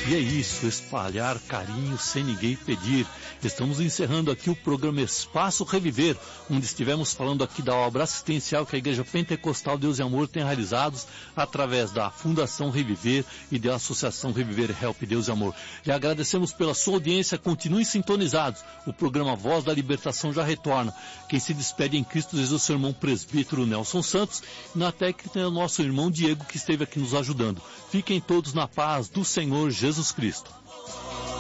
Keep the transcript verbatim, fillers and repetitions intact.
E é isso, espalhar carinho sem ninguém pedir. Estamos encerrando aqui o programa Espaço Reviver, onde estivemos falando aqui da obra assistencial que a Igreja Pentecostal Deus e Amor tem realizado através da Fundação Reviver e da Associação Reviver Help Deus e Amor. E agradecemos pela sua audiência, continuem sintonizados. O programa Voz da Libertação já retorna. Quem se despede em Cristo Jesus, seu irmão presbítero Nelson Santos, e na técnica é o nosso irmão Diego, que esteve aqui nos ajudando. Fiquem todos na paz do Senhor Jesus Cristo.